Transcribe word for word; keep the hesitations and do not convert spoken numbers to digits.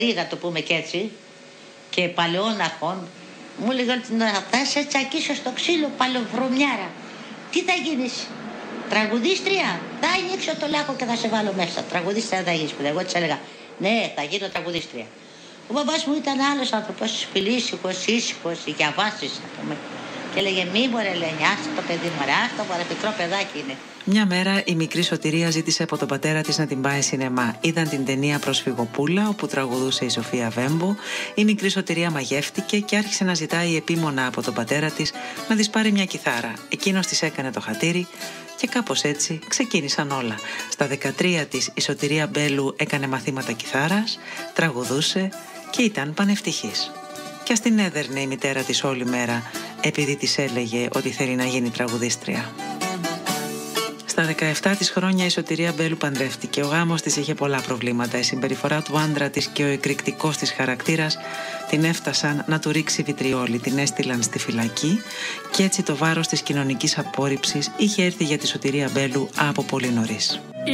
Λίγα το πούμε και έτσι, και παλαιών αρχών, μου έλεγε ότι θα σε τσακίσω στο ξύλο, παλαιοβρωμιάρα. Τι θα γίνεις, τραγουδίστρια? Θα ανοίξω το λάκκο και θα σε βάλω μέσα. Τραγουδίστρια θα γίνεις. Εγώ της έλεγα, ναι, θα γίνω τραγουδίστρια. Ο μπαμπάς μου ήταν άλλος άνθρωπος, φιλήσυχος, ήσυχος, διαβάσεις, α πούμε. Και έλεγε, μη μωρέ, λέει, άσε το παιδί μου, άστο, μωρέ, πικρό παιδάκι είναι. Μια μέρα η μικρή Σωτηρία ζήτησε από τον πατέρα της να την πάει σινεμά. Είδαν την ταινία Προσφυγοπούλα, όπου τραγουδούσε η Σοφία Βέμπο. Η μικρή Σωτηρία μαγεύτηκε και άρχισε να ζητάει επίμονα από τον πατέρα της να της πάρει μια κιθάρα. Εκείνος της έκανε το χατήρι και κάπως έτσι ξεκίνησαν όλα. Στα δεκατρία της η Σωτηρία Μπέλου έκανε μαθήματα κιθάρας, τραγουδούσε και ήταν πανευτυχής. Και ας την έδερνε η μητέρα της όλη μέρα, επειδή της έλεγε ότι θέλει να γίνει τραγουδίστρια. Στα δεκαεπτά της χρόνια η Σωτηρία Μπέλου παντρεύτηκε. Ο γάμος της είχε πολλά προβλήματα. Η συμπεριφορά του άντρα της και ο εκρηκτικός της χαρακτήρας την έφτασαν να του ρίξει βιτριόλι. Την έστειλαν στη φυλακή και έτσι το βάρος της κοινωνικής απόρριψης είχε έρθει για τη Σωτηρία Μπέλου από πολύ νωρίς.